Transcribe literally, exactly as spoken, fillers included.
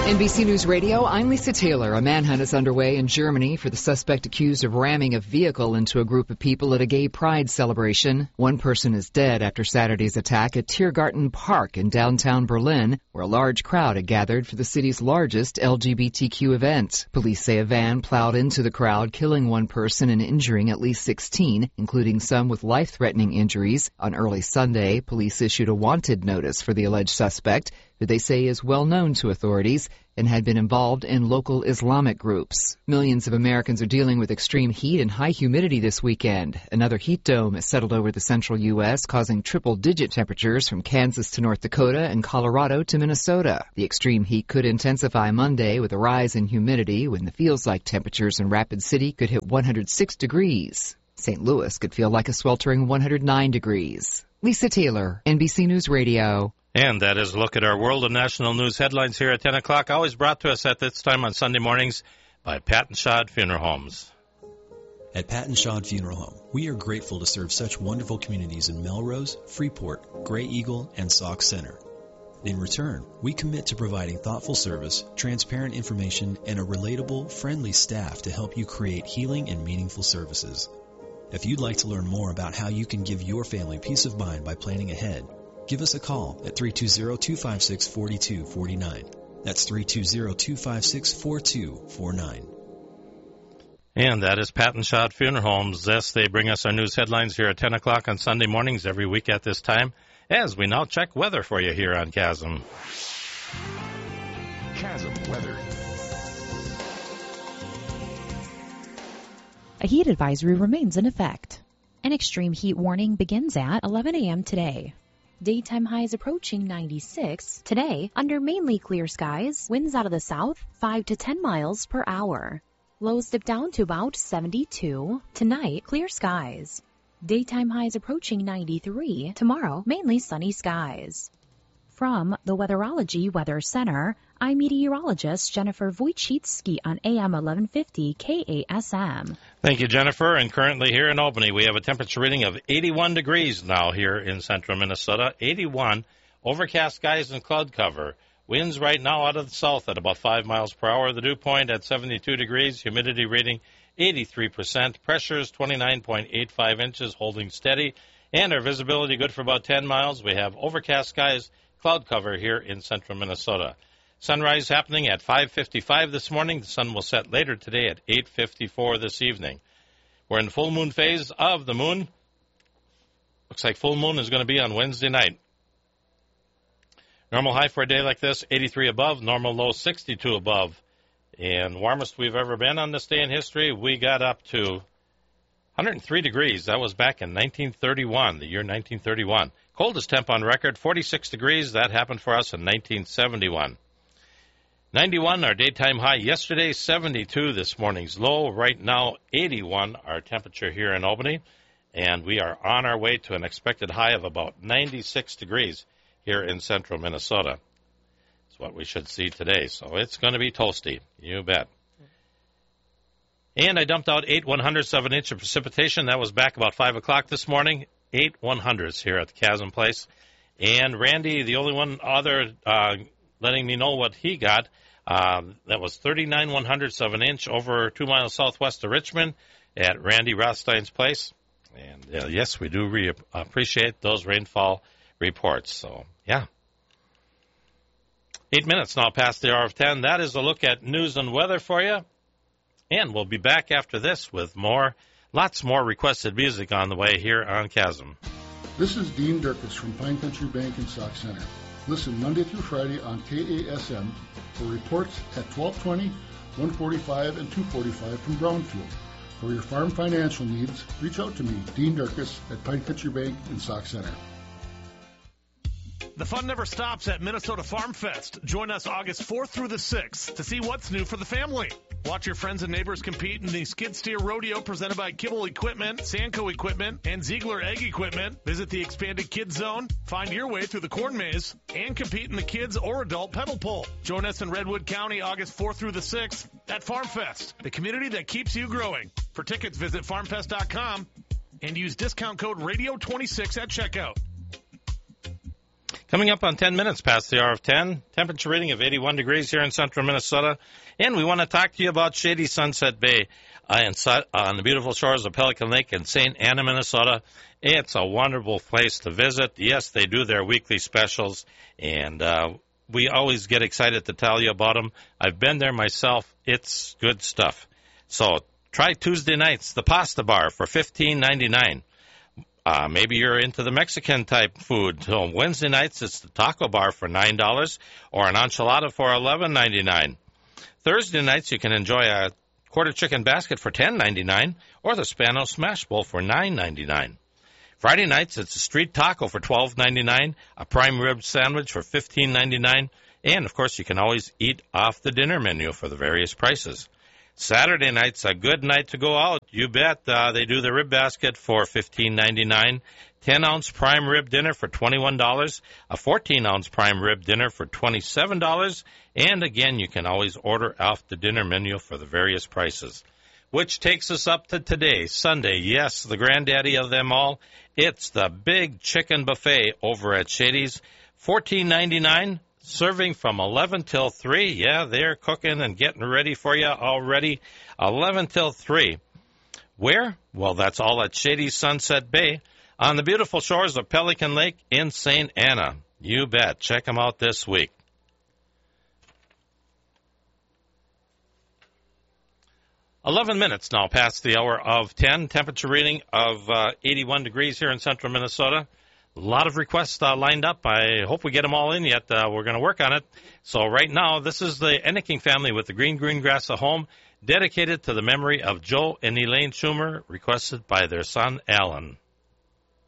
N B C News Radio, I'm Lisa Taylor. A manhunt is underway in Germany for the suspect accused of ramming a vehicle into a group of people at a gay pride celebration. One person is dead after Saturday's attack at Tiergarten Park in downtown Berlin, where a large crowd had gathered for the city's largest L G B T Q event. Police say a van plowed into the crowd, killing one person and injuring at least sixteen, including some with life-threatening injuries. On early Sunday, police issued a wanted notice for the alleged suspect, who they say is well known to authorities and had been involved in local Islamic groups. Millions of Americans are dealing with extreme heat and high humidity this weekend. Another heat dome has settled over the central U S, causing triple-digit temperatures from Kansas to North Dakota and Colorado to Minnesota. The extreme heat could intensify Monday with a rise in humidity when the feels-like temperatures in Rapid City could hit one hundred six degrees. Saint Louis could feel like a sweltering one hundred nine degrees. Lisa Taylor, N B C News Radio. And that is a look at our world and national news headlines here at ten o'clock, always brought to us at this time on Sunday mornings by Pat and Shad Funeral Homes. At Pat and Shad Funeral Home, we are grateful to serve such wonderful communities in Melrose, Freeport, Gray Eagle, and Sauk Center. In return, we commit to providing thoughtful service, transparent information, and a relatable, friendly staff to help you create healing and meaningful services. If you'd like to learn more about how you can give your family peace of mind by planning ahead, give us a call at three two zero, two five six, four two four nine. That's three two zero, two five six, four two four nine. And that is Pat and Shad Funeral Homes. Yes, they bring us our news headlines here at ten o'clock on Sunday mornings every week at this time, as we now check weather for you here on Chasm. Chasm weather. A heat advisory remains in effect. An extreme heat warning begins at eleven a.m. today. Daytime highs approaching ninety-six. Today, under mainly clear skies, winds out of the south, five to ten miles per hour. Lows dip down to about seventy-two. Tonight, clear skies. Daytime highs approaching ninety-three. Tomorrow, mainly sunny skies. From the Weatherology Weather Center, I'm meteorologist Jennifer Wojcicki on A M eleven fifty K A S M. Thank you, Jennifer. And currently here in Albany, we have a temperature reading of eighty-one degrees now here in central Minnesota. eighty-one, overcast skies and cloud cover. Winds right now out of the south at about five miles per hour. The dew point at seventy-two degrees. Humidity reading eighty-three percent. Pressures twenty-nine point eight five inches, holding steady. And our visibility good for about ten miles. We have overcast skies, cloud cover here in central Minnesota. Sunrise happening at five fifty-five this morning. The sun will set later today at eight fifty-four this evening. We're in the full moon phase of the moon. Looks like full moon is going to be on Wednesday night. Normal high for a day like this, eighty-three above. Normal low, sixty-two above. And warmest we've ever been on this day in history, we got up to one hundred three degrees. That was back in nineteen thirty-one, the year nineteen thirty-one. Coldest temp on record, forty-six degrees. That happened for us in nineteen seventy-one. ninety-one, our daytime high yesterday, seventy-two this morning's low. Right now, eighty-one, our temperature here in Albany. And we are on our way to an expected high of about ninety-six degrees here in central Minnesota. That's what we should see today. So it's going to be toasty, you bet. And I dumped out eight one-hundredths of an inch of precipitation. That was back about five o'clock this morning. Eight one-hundredths here at the Chasm Place. And Randy, the only one other uh, letting me know what he got, uh, that was thirty-nine one-hundredths of an inch over two miles southwest of Richmond at Randy Rothstein's place. And uh, yes, we do re- appreciate those rainfall reports. So, yeah. Eight minutes now past the hour of ten. That is a look at news and weather for you. And we'll be back after this with more, lots more requested music on the way here on Chasm. This is Dean Durkis from Pine Country Bank in Sauk Center. Listen Monday through Friday on K A S M for reports at twelve twenty, one forty-five, and two forty-five from Brownfield. For your farm financial needs, reach out to me, Dean Durkis, at Pine Country Bank in Sauk Center. The fun never stops at Minnesota Farm Fest. Join us August fourth through the sixth to see what's new for the family. Watch your friends and neighbors compete in the Skid Steer Rodeo presented by Kibble Equipment, Sanco Equipment, and Ziegler Egg Equipment. Visit the expanded Kids Zone, find your way through the corn maze, and compete in the kids or adult pedal pull. Join us in Redwood County August fourth through the sixth at Farm Fest, the community that keeps you growing. For tickets, visit farm fest dot com and use discount code radio twenty-six at checkout. Coming up on ten minutes past the hour of ten, temperature reading of eighty-one degrees here in central Minnesota. And we want to talk to you about Shady Sunset Bay uh, in, uh, on the beautiful shores of Pelican Lake in Saint Anna, Minnesota. It's a wonderful place to visit. Yes, they do their weekly specials, and uh, we always get excited to tell you about them. I've been there myself. It's good stuff. So try Tuesday nights, the Pasta Bar for fifteen ninety-nine. Uh, maybe you're into the Mexican-type food. So Wednesday nights, it's the Taco Bar for nine dollars or an enchilada for eleven ninety-nine. Thursday nights, you can enjoy a quarter chicken basket for ten ninety-nine or the Spano Smash Bowl for nine ninety-nine. Friday nights, it's a street taco for twelve ninety-nine, a prime rib sandwich for fifteen ninety-nine, and, of course, you can always eat off the dinner menu for the various prices. Saturday night's a good night to go out. You bet. Uh, they do the rib basket for fifteen ninety-nine, ten-ounce prime rib dinner for twenty-one dollars, a fourteen-ounce prime rib dinner for twenty-seven dollars, and, again, you can always order off the dinner menu for the various prices. Which takes us up to today, Sunday. Yes, the granddaddy of them all. It's the Big Chicken Buffet over at Shady's, fourteen ninety-nine. Serving from eleven till three. Yeah, they're cooking and getting ready for you already. eleven till three. Where? Well, that's all at Shady Sunset Bay on the beautiful shores of Pelican Lake in Saint Anna. You bet. Check them out this week. eleven minutes now past the hour of ten. Temperature reading of uh, eighty-one degrees here in central Minnesota. A lot of requests uh, lined up. I hope we get them all in yet. Uh, we're going to work on it. So right now, this is the Enneking family with the Green Green Grass at Home, dedicated to the memory of Joe and Elaine Schumer, requested by their son, Alan.